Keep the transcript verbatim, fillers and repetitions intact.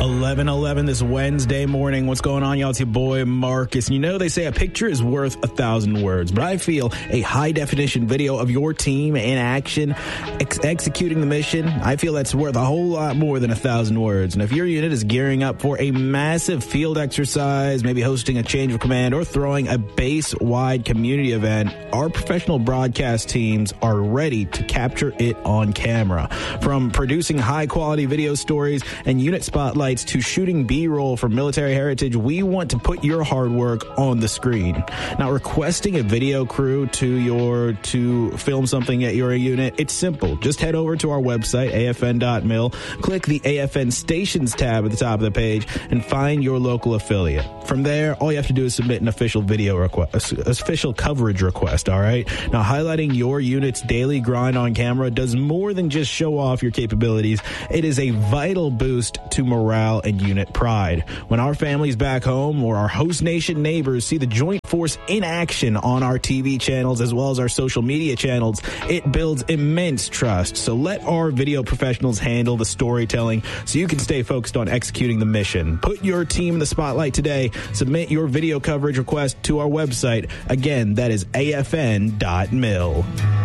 eleven eleven this Wednesday morning. What's going on, y'all? It's your boy Marcus. And you know, they say a picture is worth a thousand words, but I feel a high-definition video of your team in action ex- executing the mission, I feel that's worth a whole lot more than a thousand words. And if your unit is gearing up for a massive field exercise, maybe hosting a change of command, or throwing a base-wide community event, our professional broadcast teams are ready to capture it on camera. From producing high-quality video stories and unit spotlights to shooting B-roll for military heritage, we want to put your hard work on the screen. Now, requesting a video crew to your to film something at your unit, it's simple. Just head over to our website, A F N dot mil, click the A F N Stations tab at the top of the page, and find your local affiliate. From there, all you have to do is submit an official video request, official coverage request, all right? Now, highlighting your unit's daily grind on camera does more than just show off your capabilities. It is a vital boost to morale and unit pride. When our families back home or our host nation neighbors see the Joint Force in action on our T V channels as well as our social media channels, it builds immense trust. So let our video professionals handle the storytelling so you can stay focused on executing the mission. Put your team in the spotlight today. Submit your video coverage request to our website. Again, that is A F N dot mil.